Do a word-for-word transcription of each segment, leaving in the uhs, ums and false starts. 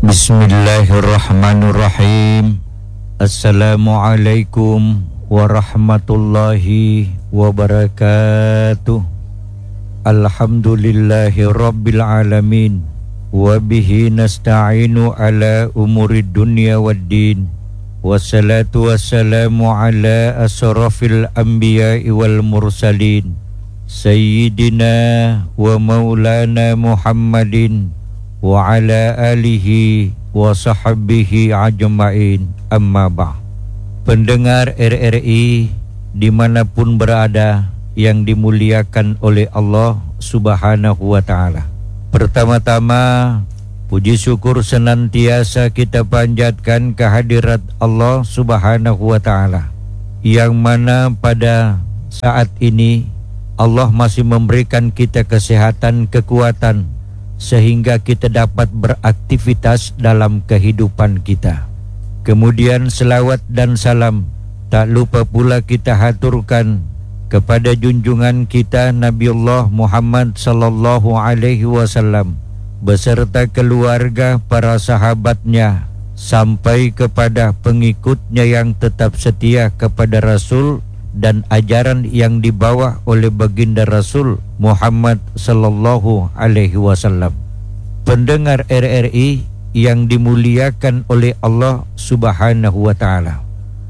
Bismillahirrahmanirrahim. Assalamualaikum warahmatullahi wabarakatuh. Alhamdulillahi rabbil alamin. Wabihi nasta'inu ala umurid dunya waddin. Wassalatu wassalamu ala asrafil anbiya'i wal mursalin, Sayyidina wa maulana Muhammadin wa ala alihi wa sahbihi ajma'in, amma ba'. Pendengar R R I dimanapun berada yang dimuliakan oleh Allah Subhanahu wa ta'ala, pertama-tama puji syukur senantiasa kita panjatkan kehadirat Allah Subhanahu wa ta'ala, yang mana pada saat ini Allah masih memberikan kita kesehatan, kekuatan, sehingga kita dapat beraktivitas dalam kehidupan kita. Kemudian selawat dan salam tak lupa pula kita haturkan kepada junjungan kita Nabiullah Muhammad sallallahu alaihi wasallam beserta keluarga, para sahabatnya, sampai kepada pengikutnya yang tetap setia kepada Rasul dan ajaran yang dibawa oleh baginda Rasul Muhammad sallallahu alaihi wasallam. Pendengar R R I yang dimuliakan oleh Allah Subhanahu wa taala,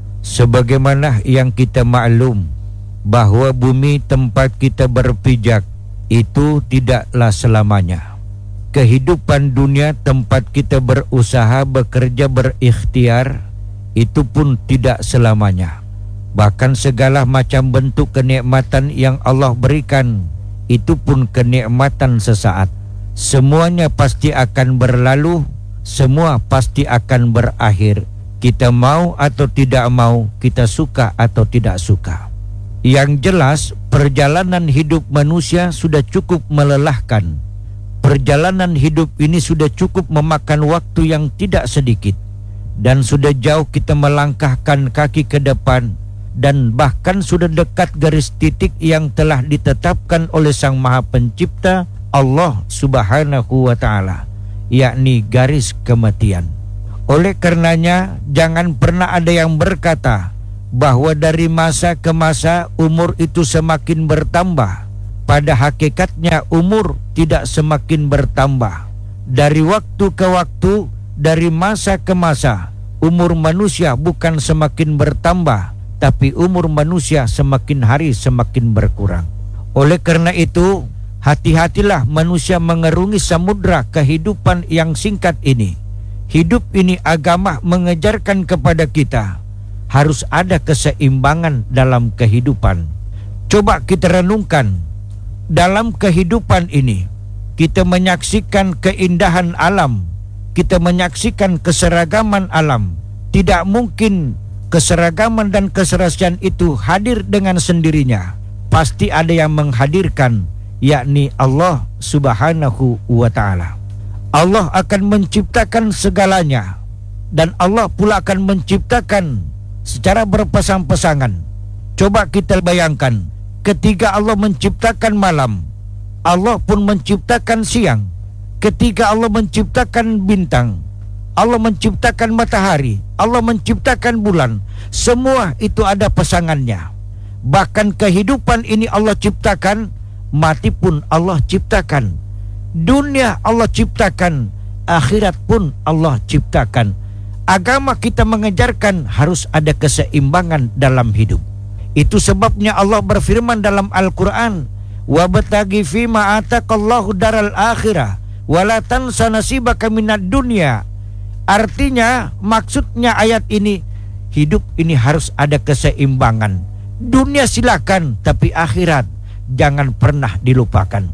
sebagaimana yang kita maklum bahawa bumi tempat kita berpijak itu tidaklah selamanya. Kehidupan dunia tempat kita berusaha, bekerja, berikhtiar, itu pun tidak selamanya. Bahkan segala macam bentuk kenikmatan yang Allah berikan, itu pun kenikmatan sesaat. Semuanya pasti akan berlalu, semua pasti akan berakhir. Kita mau atau tidak mau, kita suka atau tidak suka. Yang jelas, perjalanan hidup manusia sudah cukup melelahkan. Perjalanan hidup ini sudah cukup memakan waktu yang tidak sedikit, dan sudah jauh kita melangkahkan kaki ke depan, dan bahkan sudah dekat garis titik yang telah ditetapkan oleh Sang Maha Pencipta Allah Subhanahu wa ta'ala, yakni garis kematian. Oleh karenanya, jangan pernah ada yang berkata bahwa dari masa ke masa umur itu semakin bertambah. Pada hakikatnya umur tidak semakin bertambah. Dari waktu ke waktu, dari masa ke masa, umur manusia bukan semakin bertambah, tapi umur manusia semakin hari semakin berkurang. Oleh karena itu, hati-hatilah manusia mengerungi samudra kehidupan yang singkat ini. Hidup ini agama mengejarkan kepada kita, harus ada keseimbangan dalam kehidupan. Coba kita renungkan, dalam kehidupan ini kita menyaksikan keindahan alam, kita menyaksikan keseragaman alam. Tidak mungkin keseragaman dan keserasian itu hadir dengan sendirinya. Pasti ada yang menghadirkan, yakni Allah Subhanahu wa ta'ala. Allah akan menciptakan segalanya, dan Allah pula akan menciptakan secara berpasang-pasangan. Coba kita bayangkan, ketika Allah menciptakan malam, Allah pun menciptakan siang. Ketika Allah menciptakan bintang, Allah menciptakan matahari, Allah menciptakan bulan. Semua itu ada pasangannya. Bahkan kehidupan ini Allah ciptakan, mati pun Allah ciptakan. Dunia Allah ciptakan, akhirat pun Allah ciptakan. Agama kita mengejarkan harus ada keseimbangan dalam hidup. Itu sebabnya Allah berfirman dalam Al-Quran, "Wabtaghi fima ataqallahu daral akhirah, wala tansa nasibaka minad dunya." Artinya, maksudnya ayat ini, hidup ini harus ada keseimbangan. Dunia silakan, tapi akhirat jangan pernah dilupakan.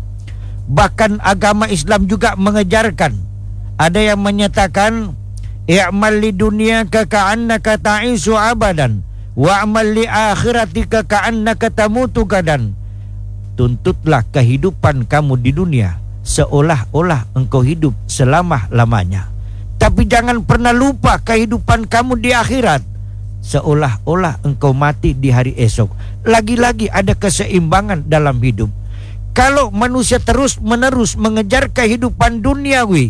Bahkan agama Islam juga mengejarkan. Ada yang menyatakan, "I'mal li dunyaka ka'annaka ta'isu abadan, wa'mal li akhiratika ka'annaka tamutu gadan." Tuntutlah kehidupan kamu di dunia seolah-olah engkau hidup selama-lamanya. Tapi jangan pernah lupa kehidupan kamu di akhirat, seolah-olah engkau mati di hari esok. Lagi-lagi ada keseimbangan dalam hidup. Kalau manusia terus-menerus mengejar kehidupan duniawi,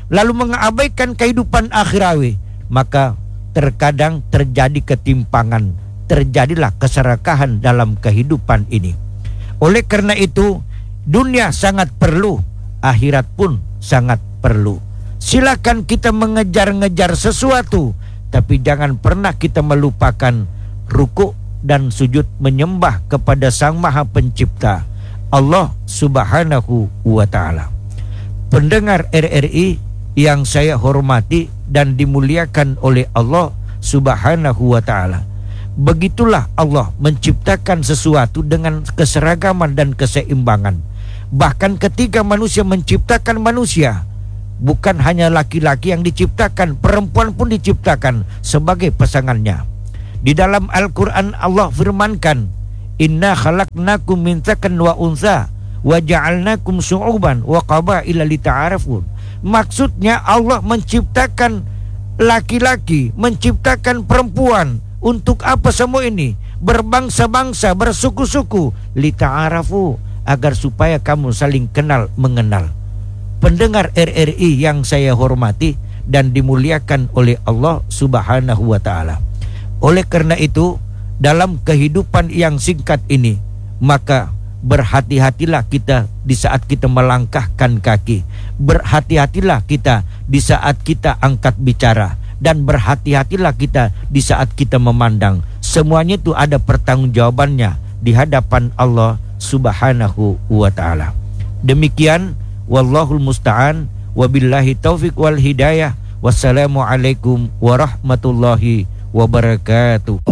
lalu mengabaikan kehidupan akhirawi, maka terkadang terjadi ketimpangan, terjadilah keserakahan dalam kehidupan ini. Oleh karena itu, dunia sangat perlu, akhirat pun sangat perlu. Silakan kita mengejar-ngejar sesuatu, tapi jangan pernah kita melupakan rukuk dan sujud menyembah kepada Sang Maha Pencipta, Allah Subhanahu wa Ta'ala. Pendengar R R I yang saya hormati dan dimuliakan oleh Allah Subhanahu wa Ta'ala, begitulah Allah menciptakan sesuatu dengan keseragaman dan keseimbangan. Bahkan ketika manusia menciptakan manusia, bukan hanya laki-laki yang diciptakan, perempuan pun diciptakan sebagai pasangannya. Di dalam Al-Quran Allah firmankan, inna khalaqnakum min dzakarin wa untha wa ja'alnakum syu'uban wa qabaila lita'arafun. Maksudnya Allah menciptakan laki-laki, menciptakan perempuan. Untuk apa semua ini? Berbangsa-bangsa, bersuku-suku, lita'arafu, agar supaya kamu saling kenal mengenal. Pendengar R R I yang saya hormati dan dimuliakan oleh Allah Subhanahu wa Ta'ala. Oleh karena itu, dalam kehidupan yang singkat ini, maka berhati-hatilah kita di saat kita melangkahkan kaki, berhati-hatilah kita di saat kita angkat bicara, dan berhati-hatilah kita di saat kita memandang. Semuanya itu ada pertanggungjawabannya di hadapan Allah Subhanahu wa Ta'ala. Demikian, wallahul musta'an, wabillahi taufiq wal hidayah. Wassalamualaikum warahmatullahi wabarakatuh.